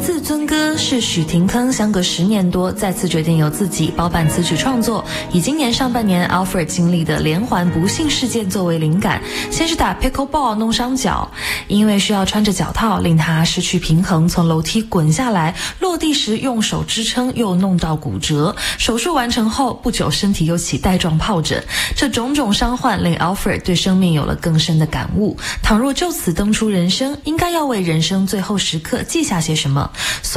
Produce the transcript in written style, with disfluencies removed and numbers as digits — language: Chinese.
次尊歌是许廷铿相隔10年多再次决定由自己包办词曲创作，以今年上半年 Alfred 经历的连环不幸事件作为灵感。先是打 pickleball 弄伤脚，因为需要穿着脚套令他失去平衡，从楼梯滚下来，落地时用手支撑又弄到骨折。手术完成后不久身体又起带状疱疹，这种种伤患令 Alfred 对生命有了更深的感悟。倘若就此登出人生，应该要为人生最后时刻记下些什么。